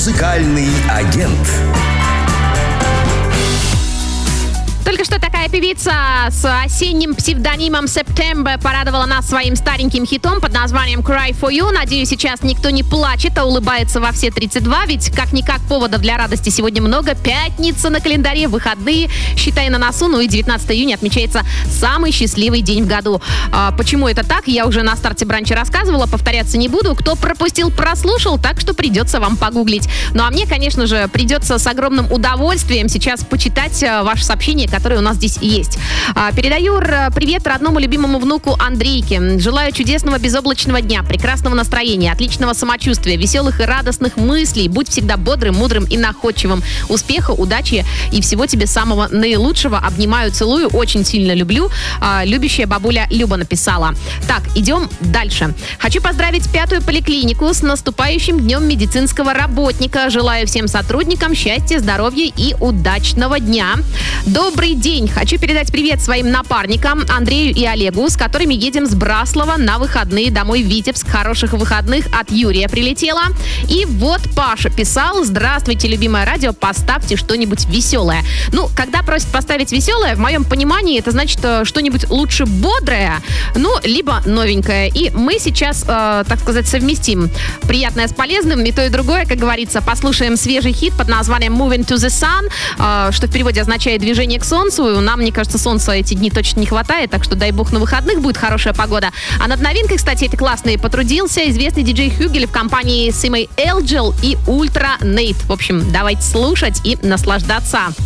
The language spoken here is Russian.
Музыкальный агент. Только что такая певица с осенним псевдонимом September порадовала нас своим стареньким хитом под названием Cry For You. Надеюсь, сейчас никто не плачет, а улыбается во все 32, ведь как-никак поводов для радости сегодня много. Пятница на календаре, выходные, считай, на носу. Ну и 19 июня отмечается самый счастливый день в году. Почему это так, я уже на старте бранча рассказывала, повторяться не буду. Кто пропустил, прослушал, так что придется вам погуглить. Ну а мне, конечно же, придется с огромным удовольствием сейчас почитать ваше сообщение, которые у нас здесь есть. Передаю привет родному любимому внуку Андрейке. Желаю чудесного безоблачного дня, прекрасного настроения, отличного самочувствия, веселых и радостных мыслей. Будь всегда бодрым, мудрым и находчивым. Успеха, удачи и всего тебе самого наилучшего. Обнимаю, целую, очень сильно люблю. Любящая бабуля Люба написала. Так, идем дальше. Хочу поздравить 5-ю поликлинику с наступающим днем медицинского работника. Желаю всем сотрудникам счастья, здоровья и удачного дня. Добрый день! Хочу передать привет своим напарникам Андрею и Олегу, с которыми едем с Браслова на выходные домой в Витебск. Хороших выходных от Юрия прилетела. И вот Паша писал: здравствуйте, любимое радио, поставьте что-нибудь веселое. Ну, когда просят поставить веселое, в моем понимании, это значит что-нибудь лучше бодрое, ну, либо новенькое. И мы сейчас, так сказать, совместим приятное с полезным, и то, и другое, как говорится. Послушаем свежий хит под названием Moving to the Sun, что в переводе означает движение к солнцу. Нам, мне кажется, солнца эти дни точно не хватает, так что дай бог на выходных будет хорошая погода. А над новинкой, кстати, этой классной потрудился известный диджей Хюгель в компании Симей Элджел и Ультра Нейт. В общем, давайте слушать и наслаждаться.